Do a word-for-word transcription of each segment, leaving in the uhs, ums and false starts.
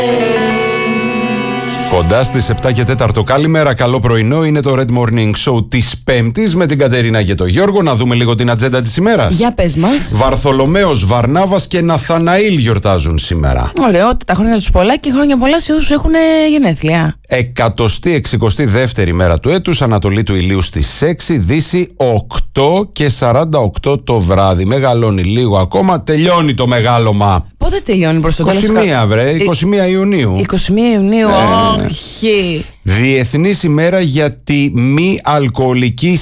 Κοντά στις επτά και τέσσερα καλημέρα, καλό πρωινό. Είναι το Red Morning Show της Πέμπτης με την Κατερίνα και τον Γιώργο. Να δούμε λίγο την ατζέντα της ημέρας. Για πες μας. Βαρθολομέος, Βαρνάβας και Ναθαναήλ γιορτάζουν σήμερα. Ωραίο, τα χρόνια τους πολλά και χρόνια πολλά σε όσους έχουν γενέθλια. εκατοστή εξηκοστή δεύτερη μέρα του έτους, ανατολή του ηλίου στις έξι, δύση οκτώ και σαράντα οκτώ το βράδυ. Μεγαλώνει λίγο ακόμα, τελειώνει το μεγάλωμα. Πότε τελειώνει προς το τέλος? είκοσι μία βρε, είκοσι μία Ιουνίου. είκοσι μία Ιουνίου, ε, όχι. Διεθνής ημέρα για τη μη αλκοολική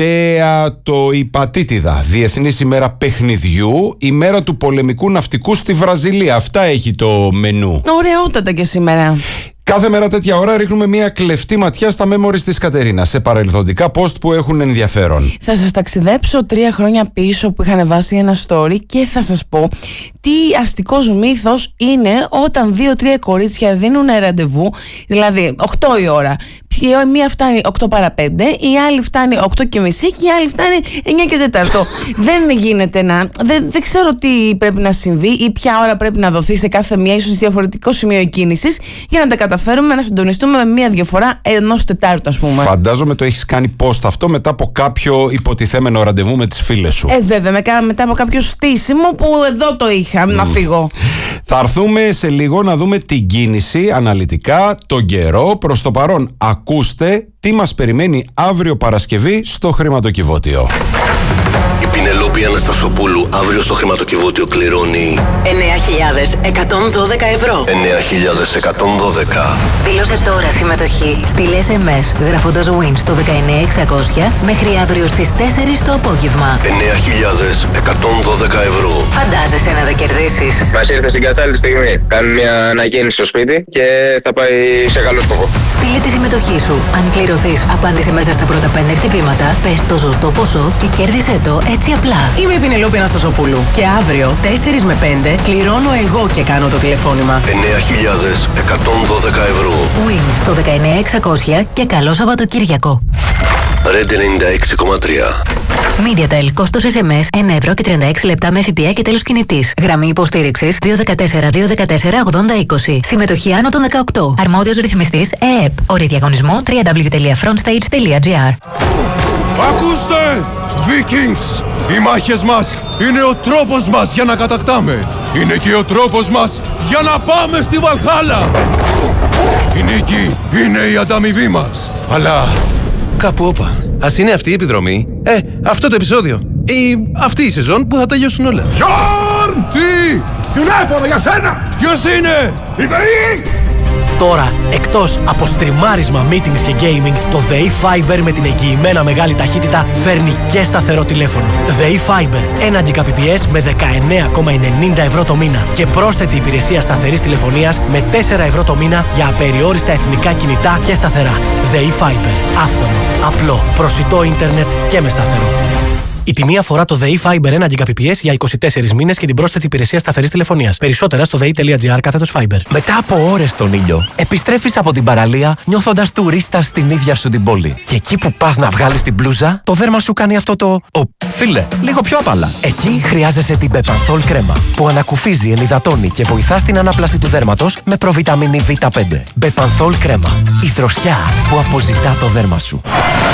στεατοϊπατίτιδα. Διεθνής ημέρα παιχνιδιού. Ημέρα του πολεμικού ναυτικού στη Βραζιλία. Αυτά έχει το μενού. Ωραιότατα και σήμερα. Κάθε μέρα τέτοια ώρα ρίχνουμε μια κλεφτή ματιά στα memories της Κατερίνας, σε παρελθοντικά post που έχουν ενδιαφέρον. Θα σας ταξιδέψω τρία χρόνια πίσω που είχαν βάσει ένα story και θα σας πω τι αστικός μύθος είναι όταν δύο-τρία κορίτσια δίνουν ραντεβού, δηλαδή οκτώ η ώρα. Η μία φτάνει οκτώ παρά πέντε, η άλλη φτάνει οκτώ και μισή και η άλλη φτάνει εννιά και τέταρτο. Δεν γίνεται να. Δεν, δεν ξέρω τι πρέπει να συμβεί ή ποια ώρα πρέπει να δοθεί σε κάθε μία, ίσως διαφορετικό σημείο κίνησης, για να τα καταφέρουμε να συντονιστούμε με μία διαφορά ενός τετάρτου, ας πούμε. Φαντάζομαι το έχεις κάνει post αυτό μετά από κάποιο υποτιθέμενο ραντεβού με τις φίλες σου. Ε, βέβαια, μετά από κάποιο στήσιμο που εδώ το είχα, mm. να φύγω. Θα έρθουμε σε λίγο να δούμε την κίνηση αναλυτικά, τον καιρό. Προς το παρόν, ακούστε τι μας περιμένει αύριο Παρασκευή στο χρηματοκιβώτιο. Η Πινελόπη Αναστασοπούλου αύριο στο χρηματοκιβώτιο κληρώνει εννέα χιλιάδες εκατόν δώδεκα ευρώ. εννέα χιλιάδες εκατόν δώδεκα. Δήλωσε τώρα συμμετοχή. Στείλε ες εμ ες γράφοντας win στο δεκαεννέα εξακόσια μέχρι αύριο στις τέσσερις το απόγευμα. εννέα χιλιάδες εκατόν δώδεκα ευρώ. Φαντάζεσαι να τα κερδίσεις? Μας ήρθε στην κατάλληλη στιγμή. Κάνουμε μια ανακαίνιση στο σπίτι και θα πάει σε καλό σκοπό. Στείλε τη συμμετοχή σου. Αν κληρωθείς, απάντησε μέσα στα πρώτα πέντε χτυπήματα, πες το σωστό ποσό και κέρδισε το έτσι απλά. Είμαι η Πινελόπη Αναστασοπούλου και αύριο τέσσερα με πέντε κληρώνω εγώ και κάνω το τηλεφώνημα. εννέα χιλιάδες εκατόν δώδεκα ευρώ. Win στο δεκαεννέα εξακόσια και καλό Σαββατοκύριακο. Red ενενήντα έξι κόμμα τρία. MediaTel, κόστος ες εμ ες ένα ευρώ και τριάντα έξι λεπτά με ΦΠΑ και τέλος κινητής. Γραμμή υποστήριξης δύο ένα τέσσερα δύο ένα τέσσερα ογδόντα είκοσι. Συμμετοχή άνω των δεκαοκτώ. Αρμόδιος ρυθμιστής ΕΕΠ. Όρη διαγωνισμού double-u double-u double-u τελεία frontstage τελεία gr. Ακούστε! Vikings! Οι μάχες μας είναι ο τρόπος μας για να κατακτάμε. Είναι και ο τρόπος μας για να πάμε στη Βαλχάλα. Η νίκη είναι η ανταμοιβή μας. Αλλά κάπου όπα. Ας είναι αυτή η επιδρομή, ε, αυτό το επεισόδιο ή αυτή η σεζόν που θα τελειώσουν όλα. Γιόρν! Τι! Τηλέφωνο για σένα! Ποιος είναι? Η ΔΕΗ! Τώρα, εκτός από στριμάρισμα, meetings και gaming, το ΔΕΗ Fiber με την εγγυημένα μεγάλη ταχύτητα φέρνει και σταθερό τηλέφωνο. ΔΕΗ Fiber, ένα Gbps με δεκαεννέα κόμμα ενενήντα ευρώ το μήνα και πρόσθετη υπηρεσία σταθερής τηλεφωνίας με τέσσερα ευρώ το μήνα για απεριόριστα εθνικά κινητά και σταθερά. ΔΕΗ Fiber, άφθονο, απλό, προσιτό ίντερνετ και με σταθερό. Η τιμή αφορά το ΔΕΗ Fiber ένα Gbps για είκοσι τέσσερις μήνες και την πρόσθετη υπηρεσία σταθερής τηλεφωνίας. Περισσότερα στο δei.gr κάθετος Fiber. Μετά από ώρες στον ήλιο, επιστρέφεις από την παραλία νιώθοντας τουρίστα στην ίδια σου την πόλη. Και εκεί που πας να βγάλεις την μπλούζα, το δέρμα σου κάνει αυτό το «Ω, φίλε, λίγο πιο απαλά». Εκεί χρειάζεσαι την Bepanthol κρέμα, που ανακουφίζει, ενυδατώνει και βοηθά στην ανάπλαση του δέρματος με προβιταμίνη βι πέντε. Bepanthol κρέμα. Η δροσιά που αποζητά το δέρμα σου.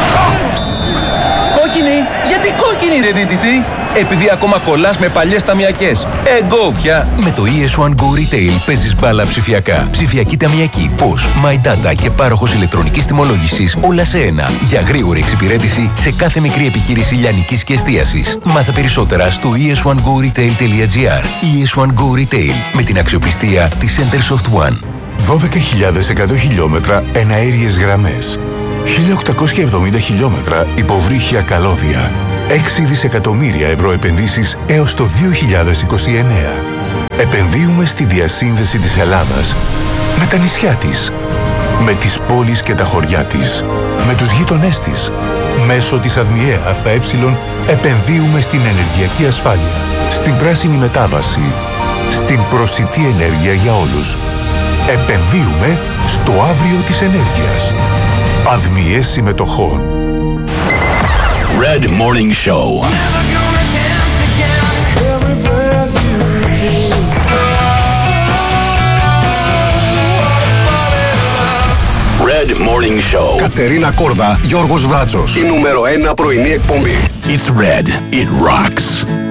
Κόκκινη! Γιατί κόκκινη ρε δίτητη? Επειδή ακόμα κολλάς με παλιές ταμιακές. Εγώ πια! Με το ι ες one Go Retail παίζεις μπάλα ψηφιακά. Ψηφιακή ταμιακή, Posh, My Data και πάροχος ηλεκτρονικής τιμολόγησης όλα σε ένα. Για γρήγορη εξυπηρέτηση σε κάθε μικρή επιχείρηση λιανικής και εστίασης. Μάθε περισσότερα στο ι ες one go retail τελεία gr. ι ες one Go Retail με την αξιοπιστία της Centersoft One. δώδεκα χιλιάδες εκατό χιλιόμετρα εναέριες γραμμές. χίλια οκτακόσια εβδομήντα χιλιόμετρα υποβρύχια καλώδια. έξι δισεκατομμύρια ευρώ επενδύσεις έως το δύο χιλιάδες είκοσι εννέα. Επενδύουμε στη διασύνδεση της Ελλάδας με τα νησιά της, με τις πόλεις και τα χωριά της, με τους γείτονές της. Μέσω της ΑΔΜΙΕ ΑΕ επενδύουμε στην ενεργειακή ασφάλεια, στην πράσινη μετάβαση, στην προσιτή ενέργεια για όλους. Επενδύουμε στο αύριο της ενέργειας. ΑΔΜΙΕ συμμετοχών. Red Morning Show. Red Morning Show. Κατερίνα Κόρδα, Γιώργος Βράτσος. Η νούμερο ένα πρωινή εκπομπή. It's Red. It rocks.